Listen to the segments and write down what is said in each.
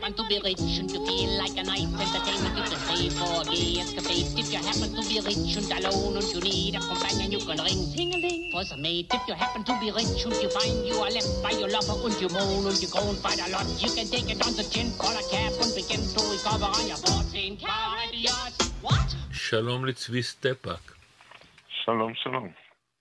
happen to be rich and you feel like a nice entertainment, you can pay for a gay escapade. If you happen to be rich and alone and you need a companion, you can ring ting-a-ling for some mate. If you happen to be rich and you find you are left by your lover and you moan and you groan quite a lot, you can take it on the chin, call a cab and begin to recover on your 14-car yacht. What? שלום לצבי סטפאק. שלום, שלום.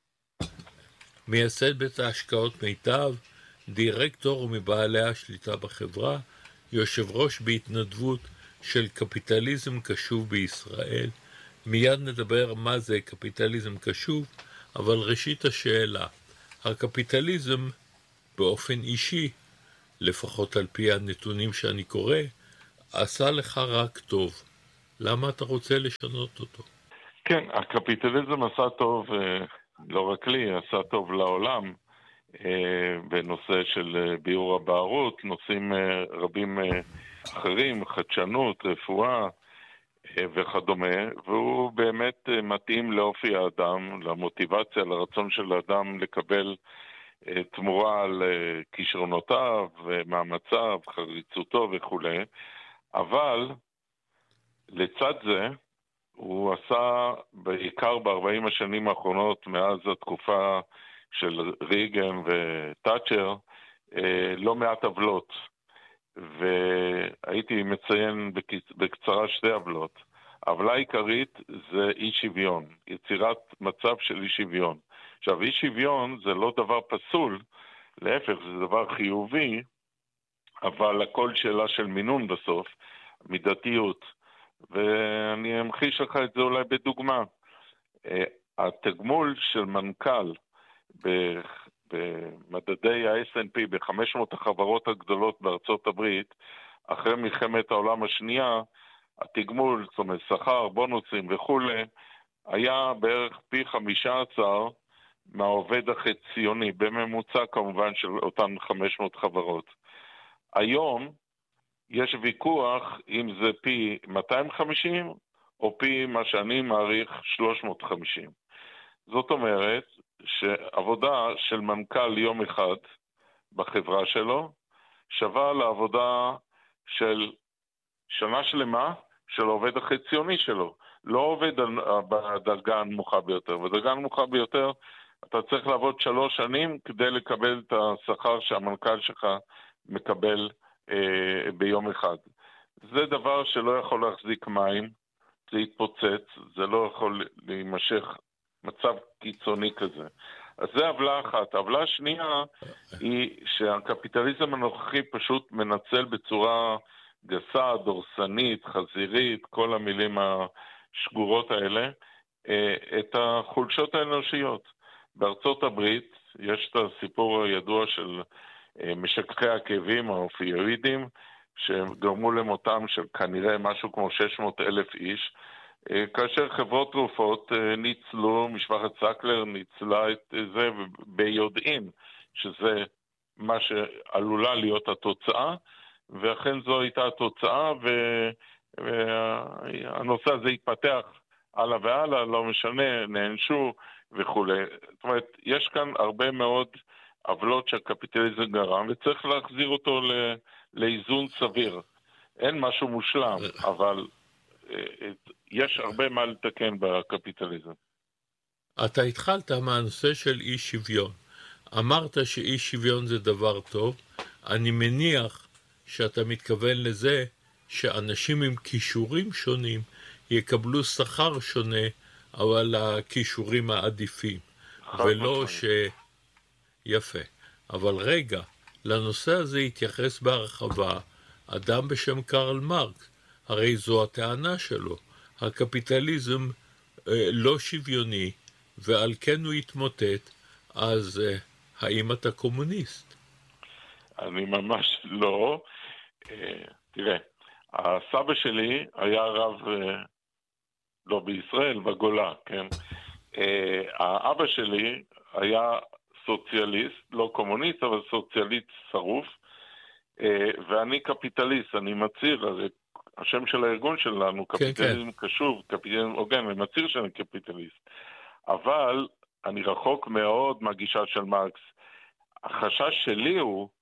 מייסד בית ההשקעות מיטב, דירקטור ומבעלי השליטה בחברה, יושב ראש בהתנדבות של קפיטליזם קשוב בישראל. מיד נדבר מה זה קפיטליזם קשוב, אבל ראשית השאלה, הקפיטליזם באופן אישי, לפחות על פי הנתונים שאני קורא, עשה לך רק טוב. למה אתה רוצה לשנות אותו? כן, הקפיטליזם עשה טוב, לא רק לי, עשה טוב לעולם, בנושא של ביאור הבערות, נושאים רבים אחרים, חדשנות, רפואה וכדומה, והוא באמת מתאים לאופי האדם, למוטיבציה, לרצון של האדם לקבל תמורה על כישרונותיו, מאמציו, חריצותו וכו'. אבל לצד זה, הוא עשה בעיקר ב-40 השנים האחרונות, מאז התקופה של ריגן וטאצ'ר, לא מעט עוולות. והייתי מציין בקצרה שתי עוולות. העוולה העיקרית זה אי שוויון, יצירת מצב של אי שוויון. עכשיו, אי שוויון זה לא דבר פסול, להפך, זה דבר חיובי, אבל הכל שאלה של מינון בסוף, מידתיות. ואני אמחיש לך את זה אולי בדוגמה. התגמול של מנכ"ל במדדי ה-S&P, ב-500 החברות הגדולות בארצות הברית, אחרי מלחמת העולם השנייה, התגמול, זאת אומרת, שכר, בונוסים וכו', היה בערך פי 15 מהעובד החציוני, בממוצע כמובן של אותן 500 חברות. היום יש ויכוח אם זה פי 250 או פי מה שאני מעריך 350. זאת אומרת שעבודה של מנכ"ל יום אחד בחברה שלו שווה לעבודה של שנה שלמה של העובד החציוני שלו. לא עובד בדרגה הנמוכה ביותר. בדרגה הנמוכה ביותר אתה צריך לעבוד 3 שנים כדי לקבל את השכר שהמנכ"ל שלך מקבל ביום אחד. זה דבר שלא יכול להחזיק מים, זה יתפוצץ, זה לא יכול להימשך מצב קיצוני כזה. אז זה עוולה אחת. העוולה השנייה היא שהקפיטליזם הנוכחי פשוט מנצל בצורה גסה, דורסנית, חזירית, כל המילים השגורות האלה, את החולשות האנושיות. בארצות הברית יש את הסיפור הידוע של משככי הכאבים, האופיואידים, שגרמו למותם של כנראה משהו כמו 600,000 איש, כאשר חברות תרופות ניצלו, משפחת סקלר ניצלה את זה ביודעין, שזה מה שעלולה להיות התוצאה, ואכן זו הייתה התוצאה, והנושא הזה התפתח הלאה והלאה, לא משנה, נענשו וכו'. זאת אומרת, יש כאן הרבה מאוד עוולות שהקפיטליזם גרם, וצריך להחזיר אותו לאיזון סביר. אין משהו מושלם, אבל יש הרבה מה לתקן בקפיטליזם. אתה התחלת מהנושא של אי שוויון. אמרת שאי שוויון זה דבר טוב. אני מניח שאתה מתכוון לזה שאנשים עם כישורים שונים יקבלו שכר שונה, אבל הכישורים העדיפים. ולא יפה. אבל רגע, לנושא הזה התייחס בהרחבה אדם בשם קרל מרקס. הרי זו הטענה שלו. הקפיטליזם לא שוויוני, ועל כן הוא יתמוטט. אז האם אתה קומוניסט? אני ממש לא. תראה, הסבא שלי היה רב, לא בישראל, בגולה, כן? האבא שלי היה סוציאליסט, לא קומוניסט, אבל סוציאליסט שרוף, ואני קפיטליסט, אני מצהיר, הרי השם של הארגון שלנו, קפיטליזם קשוב, קפיטליזם הוגן, אני מצהיר שאני קפיטליסט. אבל אני רחוק מאוד מהגישה של מרקס. החשש שלי הוא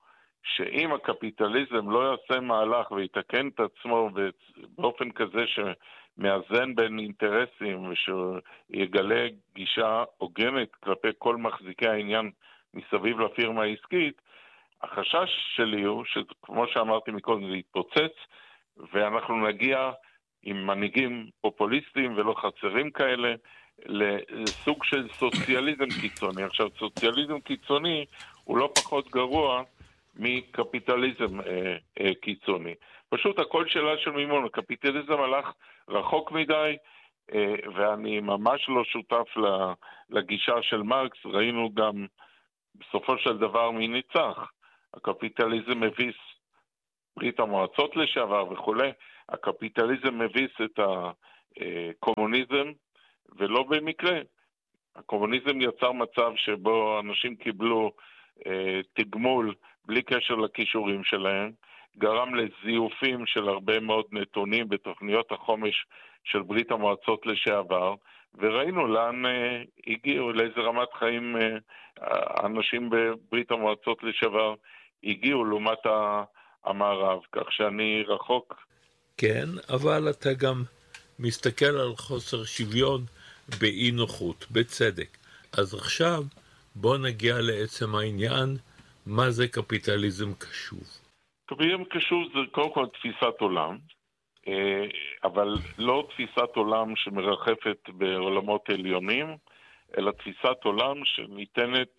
שאם הקפיטליזם לא יעשה מהלך ויתקן את עצמו באופן כזה שמאזן בין אינטרסים ושיגלה גישה הוגנת כלפי כל מחזיקי העניין מסביב לפירמה העסקית, החשש שלי הוא שכמו שאמרתי מקודם זה יתפוצץ ואנחנו נגיע עם מנהיגים פופוליסטיים ולא חסרים כאלה לסוג של סוציאליזם קיצוני. עכשיו סוציאליזם קיצוני הוא לא פחות גרוע מקפיטליזם קיצוני. פשוט הכל שאלה של מימון. הקפיטליזם הלך רחוק מדי, ואני ממש לא שותף לגישה של מרקס. ראינו גם בסופו של דבר מי ניצח. הקפיטליזם מביס ברית המועצות לשעבר וכו'. הקפיטליזם מביס את הקומוניזם, ולא במקרה. הקומוניזם יצר מצב שבו אנשים קיבלו תגמול בלי קשר לכישורים שלהם, גרם לזיופים של הרבה מאוד נתונים בתוכניות החומש של ברית המועצות לשעבר, וראינו לאן הגיעו, לאיזה רמת חיים אנשים בברית המועצות לשעבר הגיעו לעומת המערב, כך שאני רחוק. כן, אבל אתה גם מסתכל על חוסר שוויון באי נוחות, בצדק. אז עכשיו בוא נגיע לעצם העניין, מה זה קפיטליזם קשוב? קפיטליזם קשוב זה קודם כל תפיסת עולם, אבל לא תפיסת עולם שמרחפת בעולמות עליונים, אלא תפיסת עולם שניתנת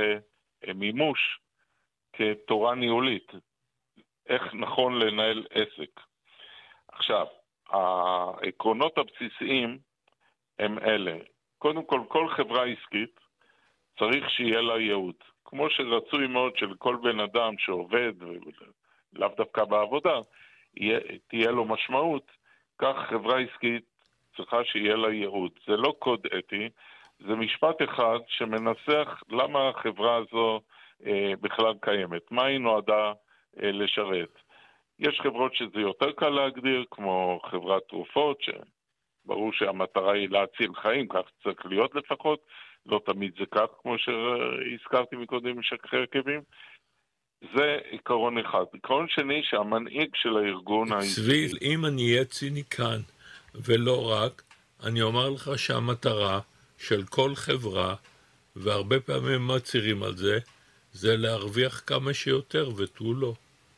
למימוש כתורה ניהולית. איך נכון לנהל עסק. עכשיו, העקרונות הבסיסיים הם אלה. קודם כל, כל חברה עסקית צריך שיהיה לה ייעוד. כמו שרצוי מאוד של כל בן אדם שעובד, לאו דווקא בעבודה, תהיה לו משמעות, כך חברה עסקית צריכה שיהיה לה ייעוד. זה לא קוד אתי, זה משפט אחד שמנסח למה החברה הזו בכלל קיימת, מה היא נועדה לשרת. יש חברות שזה יותר קל להגדיר, כמו חברת תרופות, שברור שהמטרה היא להציל חיים, כך צריך להיות לפחות, לא תמיד זה כך, כמו שהזכרתי מקודם משככי עקבים. זה עיקרון אחד. עיקרון שני, שהמנהיג של הארגון... צבי, אם אני אהיה ציניקן, ולא רק, אני אומר לך שהמטרה של כל חברה, והרבה פעמים מצהירים על זה, זה להרוויח כמה שיותר ותו לא.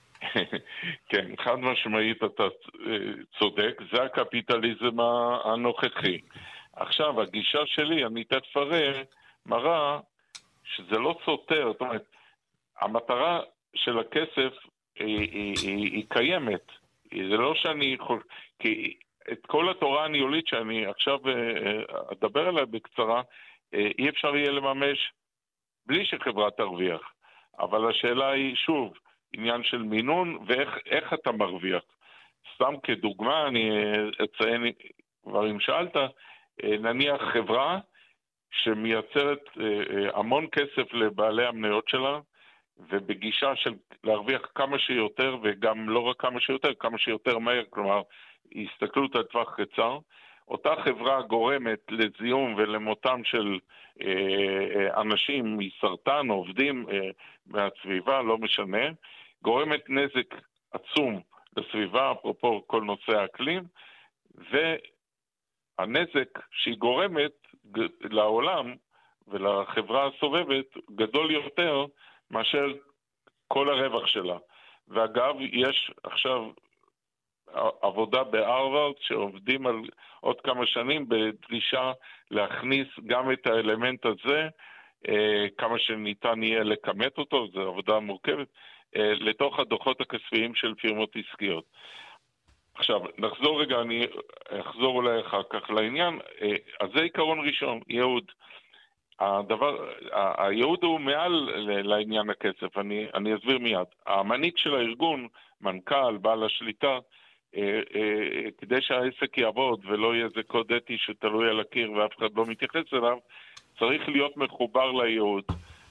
כן, חד משמעית אתה צודק, זה הקפיטליזם הנוכחי. עכשיו, הגישה שלי, אני תכף מראה שזה לא סותר, זאת אומרת, המטרה של הכסף היא קיימת. זה לא שאני כי את כל התורה הניהולית שאני עכשיו אדבר עליה בקצרה, אי אפשר יהיה לממש בלי שחברה תרוויח. אבל השאלה היא, שוב, עניין של מינון ואיך אתה מרוויח. סתם כדוגמה, אני אציין, כבר אם שאלת, נניח חברה שמייצרת המון כסף לבעלי המניות שלה, ובגישה של להרוויח כמה שיותר, וגם לא רק כמה שיותר מהר, כלומר, הסתכלות על טווח קצר, אותה חברה גורמת לזיהום ולמותם של אנשים מסרטן, עובדים מהסביבה, לא משנה, גורמת נזק עצום לסביבה, אפרופו כל נושא האקלים, והנזק שהיא גורמת לעולם ולחברה הסובבת גדול יותר מאשר כל הרווח שלה. ואגב, יש עכשיו עבודה בהרווארד שעובדים על עוד כמה שנים בדרישה להכניס גם את האלמנט הזה, כמה שניתן יהיה לכמת אותו, זו עבודה מורכבת, לתוך הדוחות הכספיים של פירמות עסקיות. עכשיו, נחזור רגע, אני אחזור אולי אחר כך לעניין, אז זה עיקרון ראשון, ייעוד. הייעוד הוא מעל לעניין הכסף, אני אסביר מיד. המנהיג של הארגון, מנכ"ל, בעל השליטה, כדי שהעסק יעבוד ולא יהיה איזה קוד אתי שתלוי על הקיר ואף אחד לא מתייחס אליו, צריך להיות מחובר לייעוד,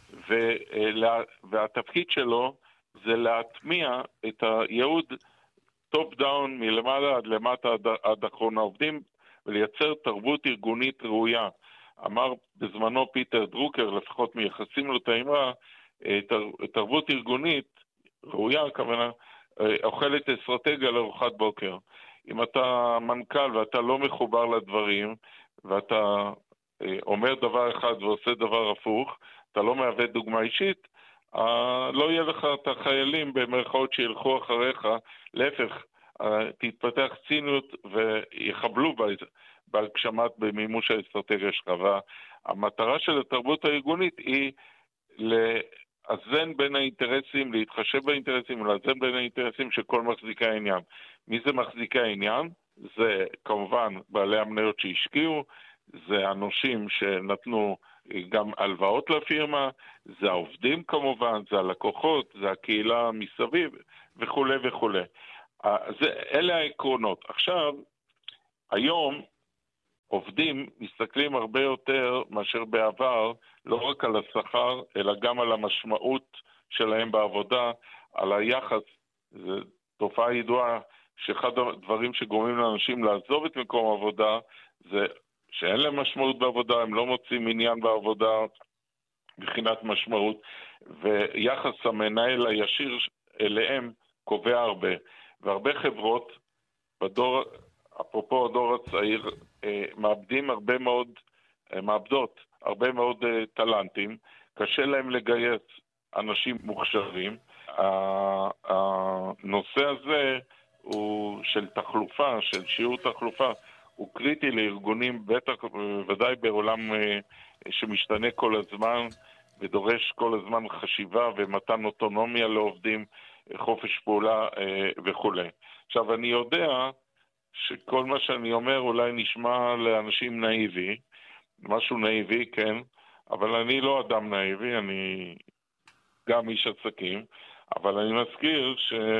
והתפקיד שלו זה להטמיע את הייעוד טופ דאון מלמעלה עד למטה עד אחרון העובדים, ולייצר תרבות ארגונית ראויה. אמר בזמנו פיטר דרוקר, לפחות מייחסים לו את האמרה, תרבות ארגונית ראויה, הכוונה, אוכלת אסטרטגיה לארוחת בוקר. אם אתה מנכ"ל ואתה לא מחובר לדברים, ואתה אומר דבר אחד ועושה דבר הפוך, אתה לא מהווה דוגמה אישית, לא יהיה לך את החיילים במרכאות שילכו אחריך, להפך, תתפתח ציניות ויחבלו בהגשמת במימוש האסטרטגיה שלך. והמטרה של התרבות הארגונית היא לאזן בין האינטרסים, להתחשב באינטרסים, לאזן בין האינטרסים של כל מחזיקי העניין. מי זה מחזיקי העניין? זה כמובן בעלי המניות שהשקיעו, זה אנשים שנתנו גם הלוואות לפירמה, זה העובדים כמובן, זה הלקוחות, זה הקהילה מסביב וכו' וכו'. אלה העקרונות. עכשיו, היום עובדים מסתכלים הרבה יותר מאשר בעבר, לא רק על השכר, אלא גם על המשמעות שלהם בעבודה, על היחס. זו תופעה ידועה שאחד הדברים שגורמים לאנשים לעזוב את מקום העבודה, זה שאין להם משמעות בעבודה, הם לא מוצאים עניין בעבודה מבחינת משמעות, ויחס המנהל הישיר אליהם קובע הרבה. והרבה חברות, אפרופו הדור הצעיר, מאבדות הרבה מאוד טלנטים, קשה להם לגייס אנשים מוכשרים. הנושא הזה הוא של תחלופה, של שיעור תחלופה, הוא קריטי לארגונים, בטח ודאי בעולם שמשתנה כל הזמן, ודורש כל הזמן חשיבה ומתן אוטונומיה לעובדים, חופש פעולה וכו'. עכשיו, אני יודע שכל מה שאני אומר אולי נשמע לאנשים נאיבי, משהו נאיבי, כן, אבל אני לא אדם נאיבי, אני גם איש עסקים, אבל אני מזכיר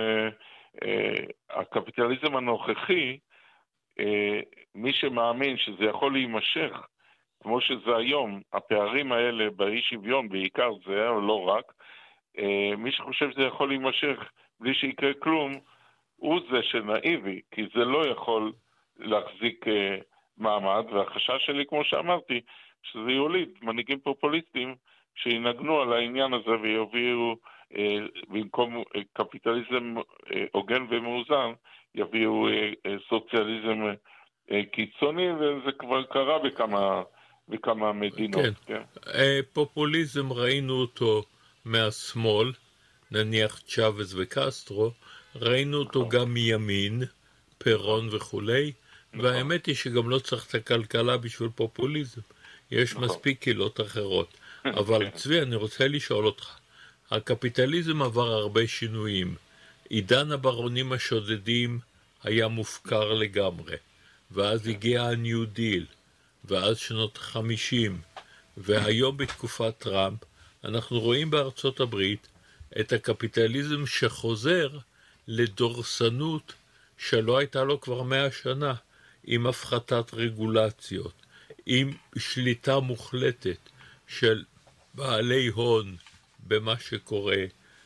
שהקפיטליזם הנוכחי, מי שמאמין שזה יכול להימשך, כמו שזה היום, הפערים האלה באי שוויון, בעיקר זה, אבל לא רק, מי שחושב שזה יכול להימשך בלי שיקרה כלום, הוא זה שנאיבי, כי זה לא יכול להחזיק מעמד, והחשש שלי, כמו שאמרתי, שזה יוליד מנהיגים פופוליסטים שינגנו על העניין הזה ויביאו, במקום קפיטליזם הוגן ומאוזן, יביאו סוציאליזם קיצוני, וזה כבר קרה בכמה מדינות. כן. פופוליזם ראינו אותו מהשמאל, נניח צ'אבס וקסטרו, ראינו אותו גם מימין, פרון וכולי, והאמת היא שגם לא צריך את הכלכלה בשביל פופוליזם, יש מספיק קהילות אחרות. אבל צבי, אני רוצה לשאול אותך, הקפיטליזם עבר הרבה שינויים, עידן הברונים השודדים היה מופקר לגמרי, ואז הגיע הניו דיל, ואז שנות 50, והיום בתקופת טראמפ אנחנו רואים בארצות הברית את הקפיטליזם שחוזר לדורסנות שלא הייתה לו כבר 100 שנה, עם הפחתת רגולציות, עם שליטה מוחלטת של בעלי הון במה שקורה,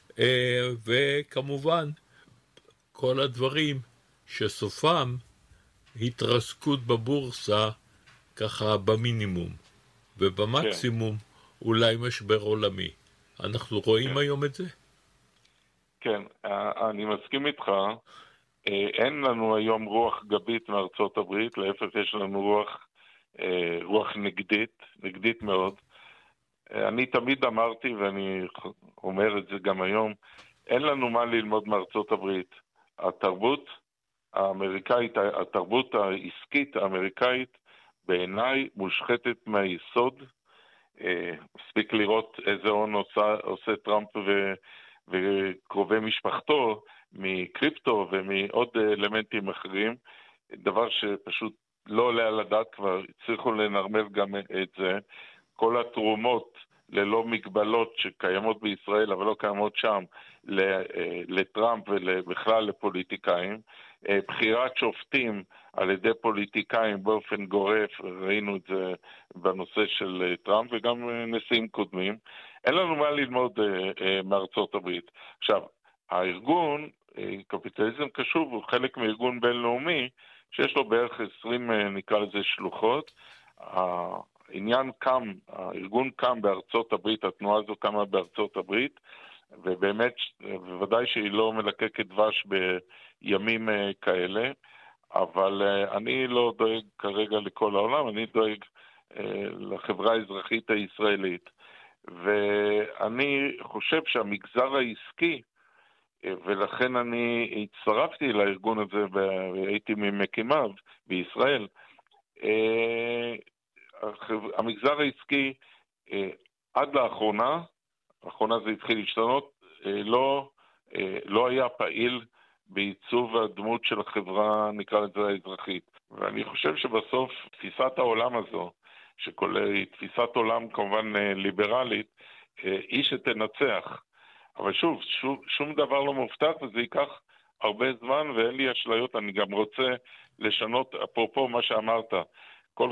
וכמובן כל הדברים שסופם התרסקות בבורסה ככה במינימום, ובמקסימום אולי משבר עולמי. אנחנו רואים היום את זה? כן, אני מסכים איתך. אין לנו היום רוח גבית מארצות הברית, להפך יש לנו רוח נגדית מאוד. אני תמיד אמרתי, ואני אומר את זה גם היום, אין לנו מה ללמוד מארצות הברית. התרבות האמריקאית, התרבות העסקית האמריקאית, בעיניי מושחתת מהיסוד. מספיק לראות איזה הון עושה טראמפ וקרובי משפחתו מקריפטו ומעוד אלמנטים אחרים, דבר שפשוט לא עולה על הדעת, כבר צריכו לנרמל גם את זה. כל התרומות ללא מגבלות שקיימות בישראל אבל לא קיימות שם לטראמפ ובכלל לפוליטיקאים, בחירת שופטים על ידי פוליטיקאים באופן גורף, ראינו את זה בנושא של טראמפ וגם נשיאים קודמים. אין לנו מה ללמוד מארצות הברית. עכשיו, הארגון, קפיטליזם קשוב, הוא חלק מארגון בינלאומי שיש לו בערך 20, נקרא לזה, שלוחות. הארגון קם בארצות הברית, התנועה הזו קמה בארצות הברית, ובאמת, בוודאי שהיא לא מלקקת דבש בימים כאלה, אבל אני לא דואג כרגע לכל העולם, אני דואג לחברה האזרחית הישראלית. ואני חושב שהמגזר העסקי, ולכן אני הצטרפתי לארגון הזה והייתי ממקימיו בישראל, המגזר העסקי עד לאחרונה זה התחיל להשתנות, לא היה פעיל בעיצוב הדמות של החברה, נקרא לזה האזרחית. ואני חושב שבסוף תפיסת העולם הזו, שכולל תפיסת עולם כמובן ליברלית, היא שתנצח. אבל שום דבר לא מובטח, וזה ייקח הרבה זמן, ואין לי אשליות. אני גם רוצה לשנות, אפרופו מה שאמרת,